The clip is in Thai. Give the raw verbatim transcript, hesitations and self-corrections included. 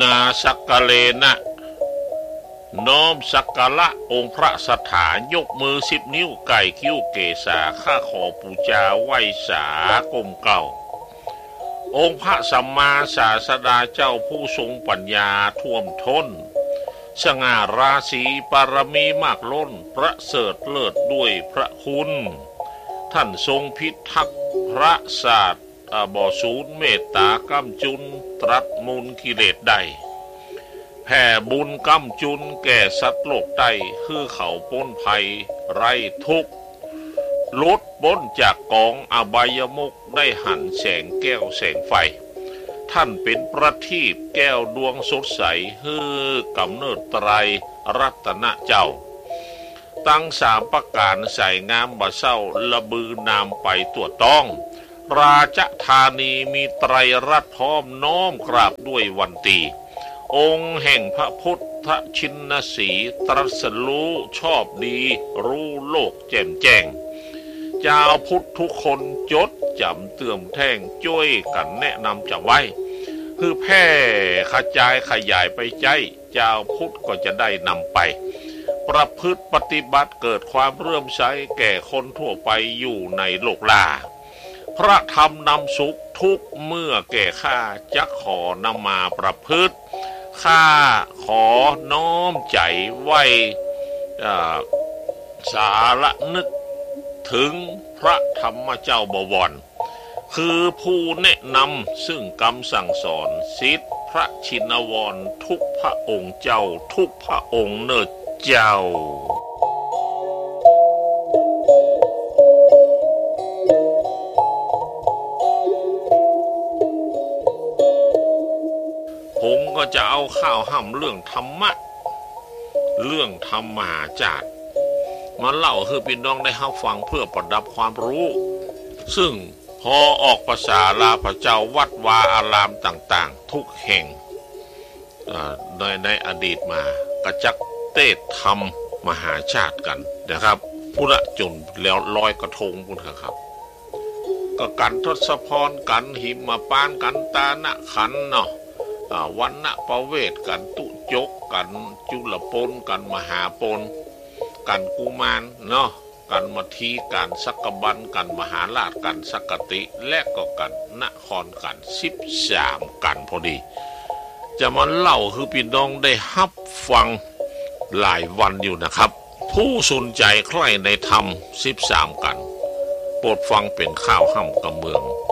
นาสักกะเลนะน้อมสักการะองค์พระสถานยกมือสิบนิ้วไก่คิ้วเกษาข้าขอปูจาไหวสากลมเก่าองค์พระสัมมาศาสดาเจ้าผู้ทรงปัญญาท่วมท้นสง่าราศีปารมีมากล้นประเสริฐเลิศด้วยพระคุณท่านทรงพิทักษ์พระศาสตร์บ่อศูนย์เมตตากำจุนตรัสมูลกิเลสใดแผ่บุญกำจุนแก่สัตว์โลกใดคือเขาพ้นภัยไร้ทุกข์ลดพ้นจากกองอบายมุขได้หันแสงแก้วแสงไฟท่านเป็นประทีปแก้วดวงสดใสฮือกำเนิดไตรรัตนเจ้าตั้งสามประการใส่งามบ่เศร้าระบือนามไปตัวต้องราชธานีมีไตรรัตน์พร้อมน้อมกราบด้วยวันตีองค์แห่งพระพุทธชินสีตรัสรู้ชอบดีรู้โลกแจ่มแจ้งเจ้าพุทธทุกคนจดจำเตื่อมแท่งช่วยกันแนะนำจะไว้คือแพร่ขจายขยายไปใจเจ้าพุทธก็จะได้นำไปประพฤติปฏิบัติเกิดความเรื่อมใสแก่คนทั่วไปอยู่ในโลกลาพระธรรมนำสุขทุกเมื่อแก่ข้าจะขอนำมาประพฤติข้าขอน้อมใจไว้สาระนึกถึงพระธรรมเจ้าบวรคือผู้แนะนำซึ่งคำสั่งสอนศิษย์พระชินวรทุกพระองค์เจ้าทุกพระองค์เนิดเจ้าผมก็จะเอาข้าวห่ำเรื่องธรรมะเรื่องธรรมหาจารย์มาเล่าให้พี่น้องได้รับฟังเพื่อประดับความรู้ซึ่งพอออกภาษาลาพระเจ้าวัดวาอารามต่างๆทุกแห่งในในอดีตมากระจักเตศธรรมมหาชาติกันนะครับพุทธจนแล้วลอยกระทงพุ่นครับก็กันทศพรกันหิมปานกันตานะขันเนาะวันณะประเวทกันตุจกกันจุลปนกันมหาปนกันกุมารเนาะกันมัทีกันสักกบันกันมหาราชกันสักกติและก็กันนครกันสิบสามกันพอดีจะมาเล่าคือพี่น้องได้ฮับฟังหลายวันอยู่นะครับผู้สนใจใคร่ในธรรมสิบสามกันโปรดฟังเป็นข้าวห้ำกำเมือง